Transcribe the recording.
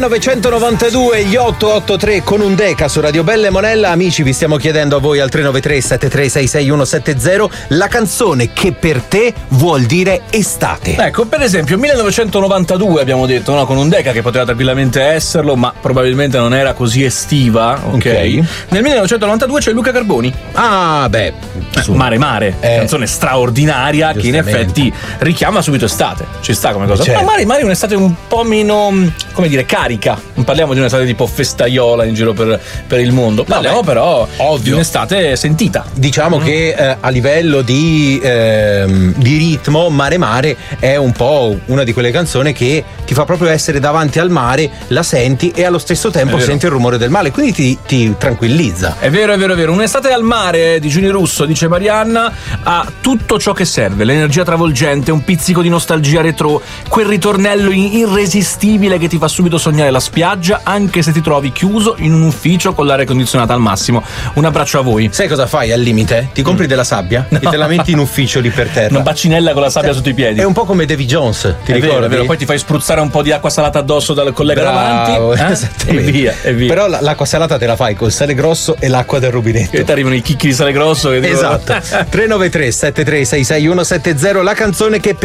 1992, gli 883 con un Deca su Radio Bella e Monella. Amici, vi stiamo chiedendo a voi al 393 7366170 la canzone che per te vuol dire estate. Ecco, per esempio 1992 abbiamo detto, no? Con un Deca, che poteva tranquillamente esserlo, ma probabilmente non era così estiva, ok? Nel 1992 c'è Luca Carboni. Ah, beh, Mare, canzone straordinaria che in effetti richiama subito estate. Ci sta come cosa. Certo. Ma Mare è un'estate un po' meno, come dire, carica. Non parliamo di un'estate tipo festaiola in giro per il mondo. Parliamo però di un'estate sentita. Diciamo che a livello di ritmo, Mare è un po' una di quelle canzoni che ti fa proprio essere davanti al mare, la senti e allo stesso tempo senti il rumore del mare, quindi ti tranquillizza. È vero. Un'estate al mare di Giuni Russo, dice Marianna, ha tutto ciò che serve: l'energia travolgente, un pizzico di nostalgia retro, quel ritornello irresistibile che ti fa subito sognare la spiaggia anche se ti trovi chiuso in un ufficio con l'aria condizionata al massimo. Un abbraccio a voi. Sai cosa fai al limite? Ti compri della sabbia e te la metti in ufficio lì per terra. Una bacinella con la sabbia sotto i piedi. È un po' come Davy Jones, ti ricordi? È vero, poi ti fai spruzzare un po' di acqua salata addosso dal collega davanti. Esattamente. E via. Però l'acqua salata te la fai col sale grosso e l'acqua del rubinetto. E ti arrivano i chicchi di sale grosso. Esatto. 393 7366170, la canzone che